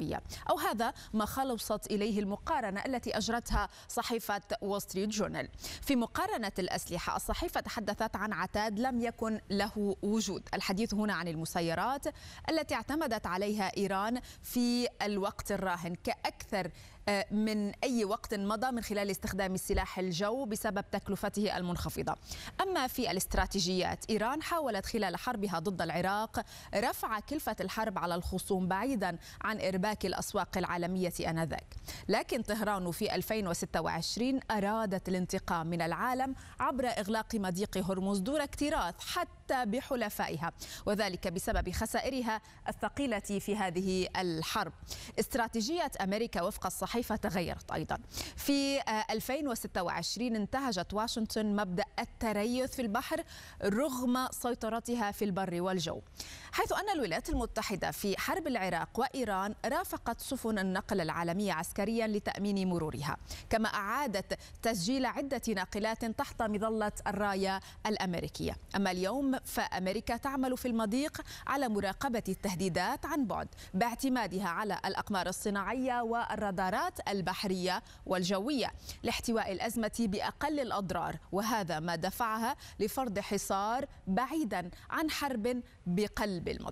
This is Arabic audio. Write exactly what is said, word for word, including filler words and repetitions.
العسكرية، أو هذا ما خلصت إليه المقارنة التي أجرتها صحيفة وول ستريت جورنال. في مقارنة الأسلحة، الصحيفة تحدثت عن عتاد لم يكن له وجود. الحديث هنا عن المسيرات التي اعتمدت عليها إيران في الوقت الراهن كأكثر من أي وقت مضى من خلال استخدام سلاح الجو بسبب تكلفته المنخفضة. أما في الاستراتيجيات، إيران حاولت خلال حربها ضد العراق رفع كلفة الحرب على الخصوم بعيدا عن إرباك الأسواق العالمية آنذاك، لكن طهران في ألفين وستة وعشرين أرادت الانتقام من العالم عبر إغلاق مضيق هرمز دون اكتراث حتى بحلفائها، وذلك بسبب خسائرها الثقيلة في هذه الحرب. استراتيجية أمريكا وفق الصحيفة تغيرت أيضا. في ألفين وستة وعشرين انتهجت واشنطن مبدأ التريث في البحر رغم سيطرتها في البر والجو، حيث أن الولايات المتحدة في حرب العراق وإيران رافقت سفن النقل العالمية عسكريا لتأمين مرورها، كما أعادت تسجيل عدة ناقلات تحت مظلة الراية الأمريكية. أما اليوم فأمريكا تعمل في المضيق على مراقبة التهديدات عن بعد باعتمادها على الأقمار الصناعية والرادارات البحرية والجوية لاحتواء الأزمة بأقل الأضرار، وهذا ما دفعها لفرض حصار بعيدا عن حرب بقلب المضيق.